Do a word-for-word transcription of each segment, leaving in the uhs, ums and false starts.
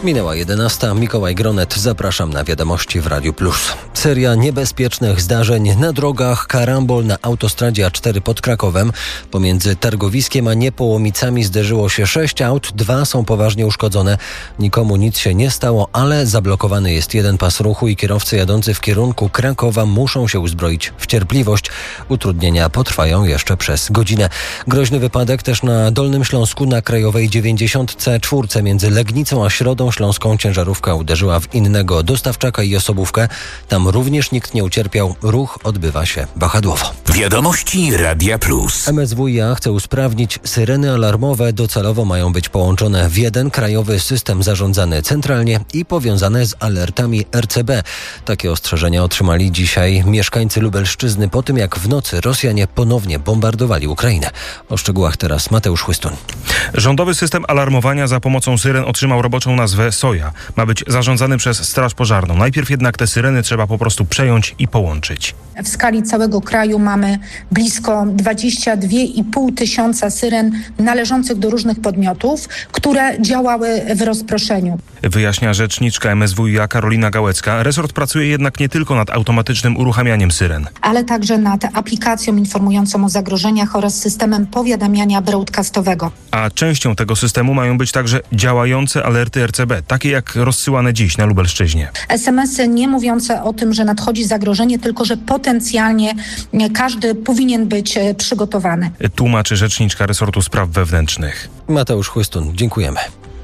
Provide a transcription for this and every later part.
Minęła jedenasta. Mikołaj Gronet. Zapraszam na Wiadomości w Radiu Plus. Seria niebezpiecznych zdarzeń na drogach. Karambol na autostradzie A cztery pod Krakowem. Pomiędzy targowiskiem a Niepołomicami zderzyło się sześć aut. Dwa są poważnie uszkodzone. Nikomu nic się nie stało, ale zablokowany jest jeden pas ruchu i kierowcy jadący w kierunku Krakowa muszą się uzbroić w cierpliwość. Utrudnienia potrwają jeszcze przez godzinę. Groźny wypadek też na Dolnym Śląsku na Krajowej dziewięćdziesiątce cztery między Legnicą a Środą Śląską. Ciężarówka uderzyła w innego dostawczaka i osobówkę. Tam również nikt nie ucierpiał. Ruch odbywa się wahadłowo. Wiadomości Radia Plus. M S W i A chce usprawnić syreny alarmowe. Docelowo mają być połączone w jeden krajowy system zarządzany centralnie i powiązane z alertami R C B. Takie ostrzeżenia otrzymali dzisiaj mieszkańcy Lubelszczyzny po tym, jak w nocy Rosjanie ponownie bombardowali Ukrainę. O szczegółach teraz Mateusz Chłystun. Rządowy system alarmowania za pomocą syren otrzymał roboczą nazwę Soja. Ma być zarządzany przez Straż Pożarną. Najpierw jednak te syreny trzeba po prostu przejąć i połączyć. W skali całego kraju mamy blisko dwadzieścia dwa i pół tysiąca syren należących do różnych podmiotów, które działały w rozproszeniu. Wyjaśnia rzeczniczka M S W i A Karolina Gałecka. Resort pracuje jednak nie tylko nad automatycznym uruchamianiem syren, ale także nad aplikacją informującą o zagrożeniach oraz systemem powiadamiania broadcastowego. A częścią tego systemu mają być także działające alerty R C B, takie jak rozsyłane dziś na Lubelszczyźnie. es em esy nie mówiące o tym, że nadchodzi zagrożenie, tylko że potencjalnie każdy powinien być przygotowany. Tłumaczy rzeczniczka resortu spraw wewnętrznych. Mateusz Chłystun, dziękujemy.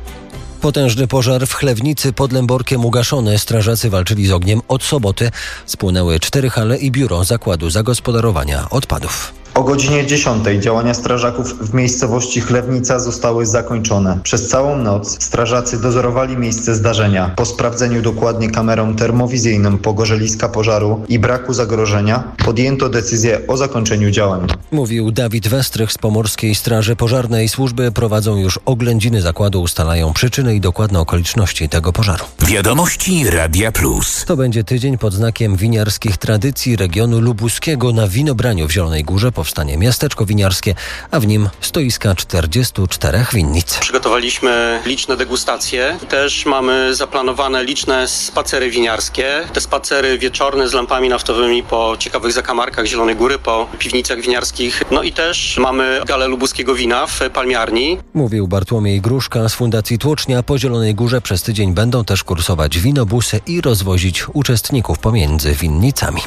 Potężny pożar w Chlewnicy pod Lęborkiem ugaszony. Strażacy walczyli z ogniem od soboty. Spłonęły cztery hale i biuro Zakładu Zagospodarowania Odpadów. O godzinie dziesiątej działania strażaków w miejscowości Chlewnica zostały zakończone. Przez całą noc strażacy dozorowali miejsce zdarzenia. Po sprawdzeniu dokładnie kamerą termowizyjną pogorzeliska pożaru i braku zagrożenia podjęto decyzję o zakończeniu działań. Mówił Dawid Westrych z Pomorskiej Straży Pożarnej. Służby prowadzą już oględziny zakładu, ustalają przyczyny i dokładne okoliczności tego pożaru. Wiadomości Radia Plus. To będzie tydzień pod znakiem winiarskich tradycji regionu lubuskiego. Na winobraniu w Zielonej Górze powstanie miasteczko winiarskie, a w nim stoiska czterdziestu czterech winnic. Przygotowaliśmy liczne degustacje. Też mamy zaplanowane liczne spacery winiarskie. Te spacery wieczorne z lampami naftowymi po ciekawych zakamarkach Zielonej Góry, po piwnicach winiarskich. No i też mamy galę lubuskiego wina w palmiarni. Mówił Bartłomiej Gruszka z Fundacji Tłocznia. Po Zielonej Górze przez tydzień będą też kursować winobusy i rozwozić uczestników pomiędzy winnicami.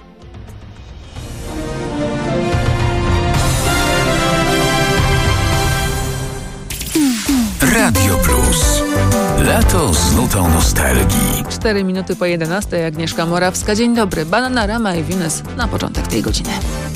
Radio Plus. Lato z nutą nostalgii. Cztery minuty po jedenastej. Agnieszka Morawska. Dzień dobry. Bananarama i Venus na początek tej godziny.